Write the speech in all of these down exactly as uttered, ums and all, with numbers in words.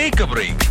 Take A break.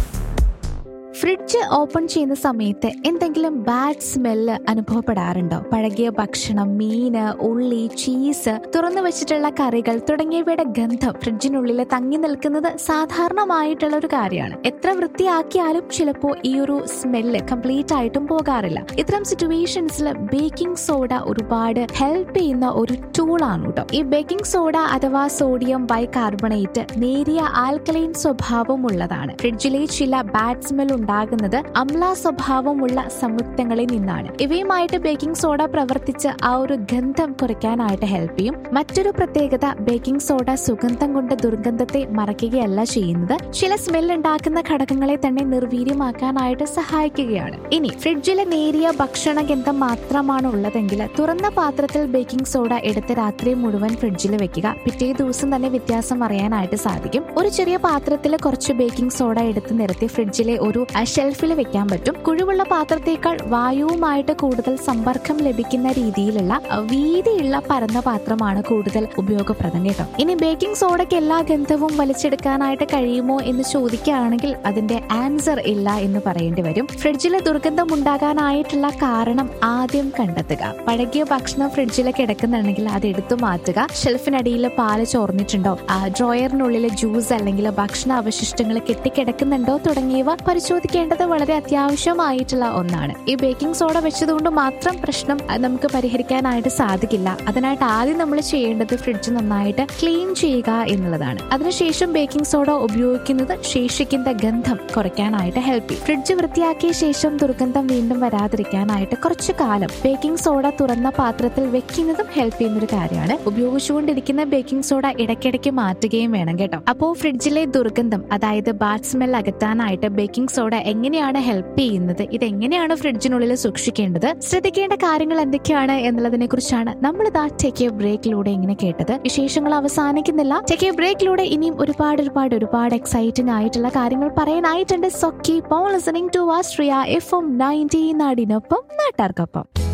Fridge open ചെയ്യുന്ന സമയത്ത് എന്തെങ്കിലും ബാഡ് സ്മെല്ല് അനുഭവപ്പെടാറുണ്ടോ? പഴകിയ ഭക്ഷണം, മീന്, ഉള്ളി, ചീസ്, തുറന്നു വെച്ചിട്ടുള്ള കറികൾ തുടങ്ങിയവയുടെ ഗന്ധം ഫ്രിഡ്ജിനുള്ളിൽ തങ്ങി നിൽക്കുന്നത് സാധാരണമായിട്ടുള്ള ഒരു കാര്യമാണ്. എത്ര വൃത്തിയാക്കിയാലും ചിലപ്പോൾ ഈ ഒരു സ്മെല്ല് കംപ്ലീറ്റ് ആയിട്ടും പോകാറില്ല. ഇത്തരം സിറ്റുവേഷൻസിൽ ബേക്കിംഗ് സോഡ ഒരുപാട് ഹെൽപ്പ് ചെയ്യുന്ന ഒരു ടൂൾ ആണ് കേട്ടോ. ഈ ബേക്കിംഗ് സോഡ അഥവാ സോഡിയം ബൈകാർബണേറ്റ് നേരിയ ആൽക്കലൈൻ സ്വഭാവമുള്ളതാണ്. ഫ്രിഡ്ജിലെ ചില ബാഡ് സ്മെൽ ഉണ്ടാകുന്നത് അമ്ല സ്വഭാവമുള്ള സംയുക്തങ്ങളിൽ നിന്നാണ്. ഇവയുമായിട്ട് ബേക്കിംഗ് സോഡ പ്രവർത്തിച്ച് ആ ഒരു ഗന്ധം കുറയ്ക്കാനായിട്ട് ഹെൽപ്പ് ചെയ്യും. മറ്റൊരു പ്രത്യേകത, ബേക്കിംഗ് സോഡ സുഗന്ധം കൊണ്ട് ദുർഗന്ധത്തെ മറയ്ക്കുകയല്ല ചെയ്യുന്നത്, ചില സ്മെൽ ഉണ്ടാക്കുന്ന ഘടകങ്ങളെ തന്നെ നിർവീര്യമാക്കാനായിട്ട് സഹായിക്കുകയാണ്. ഇനി ഫ്രിഡ്ജിലെ നേരിയ ഭക്ഷണഗന്ധം മാത്രമാണ് ഉള്ളതെങ്കിൽ തുറന്ന പാത്രത്തിൽ ബേക്കിംഗ് സോഡ എടുത്ത് രാത്രി മുഴുവൻ ഫ്രിഡ്ജിൽ വെക്കുക. പിറ്റേ ദിവസം തന്നെ വ്യത്യാസം അറിയാനായിട്ട് സാധിക്കും. ഒരു ചെറിയ പാത്രത്തിൽ കുറച്ച് ബേക്കിംഗ് സോഡ എടുത്ത് നിരത്തി ഫ്രിഡ്ജിലെ ഒരു ഷെൽഫിൽ വെക്കാൻ പറ്റും. കുഴിവുള്ള പാത്രത്തേക്കാൾ വായുവുമായിട്ട് കൂടുതൽ സമ്പർക്കം ലഭിക്കുന്ന രീതിയിലുള്ള വീതിയുള്ള പരന്ന പാത്രമാണ് കൂടുതൽ ഉപയോഗപ്രദം കേട്ടോ. ഇനി ബേക്കിംഗ് സോഡയ്ക്ക് എല്ലാ ഗന്ധവും വലിച്ചെടുക്കാനായിട്ട് കഴിയുമോ എന്ന് ചോദിക്കുകയാണെങ്കിൽ അതിന്റെ ആൻസർ ഇല്ല എന്ന് പറയേണ്ടി വരും. ഫ്രിഡ്ജിൽ ദുർഗന്ധം ഉണ്ടാകാനായിട്ടുള്ള കാരണം ആദ്യം കണ്ടെത്തുക. പഴകിയ ഭക്ഷണം ഫ്രിഡ്ജിൽ കിടക്കുന്നുണ്ടെങ്കിൽ അത് എടുത്തു മാറ്റുക. ഷെൽഫിനടിയിൽ പാല് ചോർന്നിട്ടുണ്ടോ, ഡ്രോയറിനുള്ളിൽ ജ്യൂസ് അല്ലെങ്കിൽ ഭക്ഷണ അവശിഷ്ടങ്ങൾ കെട്ടിക്കിടക്കുന്നുണ്ടോ തുടങ്ങിയവ പരിശോധിക്കേണ്ടത് വളരെ അത്യാവശ്യമായിട്ടുള്ള ഒന്നാണ്. ഈ ബേക്കിംഗ് സോഡ വെച്ചതുകൊണ്ട് മാത്രം പ്രശ്നം നമുക്ക് പരിഹരിക്കാനായിട്ട് സാധിക്കില്ല. അതിനായിട്ട് ആദ്യം നമ്മൾ ചെയ്യേണ്ടത് ഫ്രിഡ്ജ് നന്നായിട്ട് ക്ലീൻ ചെയ്യുക എന്നുള്ളതാണ്. അതിനുശേഷം ബേക്കിംഗ് സോഡ ഉപയോഗിക്കുന്നത് ശേഷിക്കുന്ന ഗന്ധം കുറയ്ക്കാനായിട്ട് ഹെൽപ്പ് ചെയ്യും. ഫ്രിഡ്ജ് വൃത്തിയാക്കിയ ശേഷം ദുർഗന്ധം വീണ്ടും വരാതിരിക്കാനായിട്ട് കുറച്ചു കാലം ബേക്കിംഗ് സോഡ തുറന്ന പാത്രത്തിൽ വെക്കുന്നതും ഹെൽപ്പ് ചെയ്യുന്ന ഒരു കാര്യമാണ്. ഉപയോഗിച്ചുകൊണ്ടിരിക്കുന്ന ബേക്കിംഗ് സോഡ ഇടയ്ക്കിടയ്ക്ക് മാറ്റുകയും വേണം കേട്ടോ. അപ്പോൾ ഫ്രിഡ്ജിലെ ദുർഗന്ധം, അതായത് ബാഡ് സ്മെൽ അകറ്റാനായിട്ട് ബേക്കിംഗ് സോഡ എങ്ങനെയാണ് ഹെൽപ്പ് ചെയ്യുന്നത്, ഇതെങ്ങനെയാണ് ഫ്രിഡ്ജിനുള്ളിൽ സൂക്ഷിക്കേണ്ടത്, ശ്രദ്ധിക്കേണ്ട കാര്യങ്ങൾ എന്തൊക്കെയാണ് എന്നുള്ളതിനെ കുറിച്ചാണ് നമ്മൾ ഇതാ ടേക്ക് എ ബ്രേക്കിലൂടെ ഇങ്ങനെ കേട്ടത്. വിശേഷങ്ങൾ അവസാനിക്കുന്നില്ല. ടേക്ക് എ ബ്രേക്കിലൂടെ ഇനിയും ഒരുപാട് ഒരുപാട് ഒരുപാട് എക്സൈറ്റിംഗ് ആയിട്ടുള്ള കാര്യങ്ങൾ പറയാനായിട്ടുണ്ട്. So keep on listening to Austria F M ninety നാടിനൊപ്പം നാട്ടാർക്കൊപ്പം.